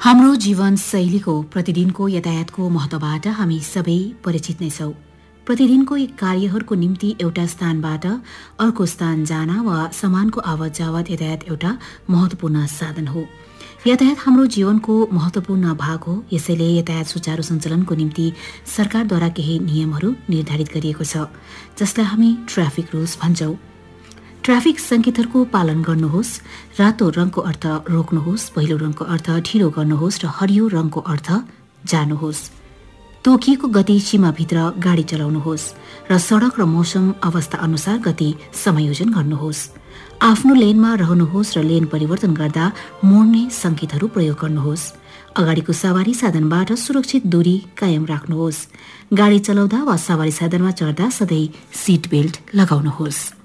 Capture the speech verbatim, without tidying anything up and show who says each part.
Speaker 1: हाम्रो जीवन शैलीको प्रतिदिनको यातायातको महत्त्वबाट हामी सबै परिचित नै छौं। प्रतिदिनको यी कार्यहरूको निम्ति एउटा स्थानबाट अर्को स्थान जान वा सामानको आवत जावत यातायात एउटा महत्त्वपूर्ण साधन हो। यातायात हाम्रो जीवनको महत्त्वपूर्ण भाग हो। यसैले यातायात सुचारू सञ्चालनको निम्ति सरकारद्वारा केही नियमहरू निर्धारित गरिएको छ, जसलाई हामी ट्राफिक रुल्स भन्छौं। ट्राफिक संकेतहरूको पालन गर्नुहोस्। रातो रङको अर्थ रोक्नुहोस्, पहिलो रङको अर्थ ढिलो गर्नुहोस् र हरियो रङको अर्थ जानुहोस्। तोकिएको गति सीमाभित्र गाडी चलाउनुहोस् र सडक र मौसम अवस्था अनुसार गति समायोजन गर्नुहोस्। आफ्नो लेनमा रहनुहोस् र लेन परिवर्तन गर्दा मोड्ने संकेतहरू प्रयोग गर्नुहोस्। अगाडिको सवारी साधनबाट सुरक्षित दूरी कायम राख्नुहोस्। गाडी चलाउँदा वा सवारी साधनमा चढ्दा सधैँ सीट बेल्ट लगाउनुहोस्।